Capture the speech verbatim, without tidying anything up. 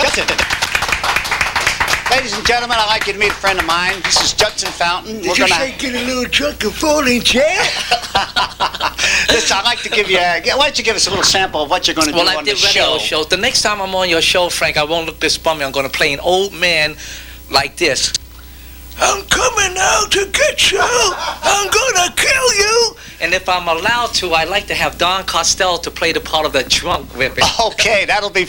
Listen. Ladies and gentlemen, I'd like you to meet a friend of mine. This is Judson Fountain. Did We're you gonna... say get a little drunk and fall in jail? Listen, I'd like to give you a... Why don't you give us a little sample of what you're going to Well, do I on the did radio show? shows. The next time I'm on your show, Frank, I won't look this bummy. I'm going to play an old man like this. I'm coming out to get you. I'm gonna kill you. And if I'm allowed to, I'd like to have Don Costello to play the part of the drunk whippet. Okay, that'll be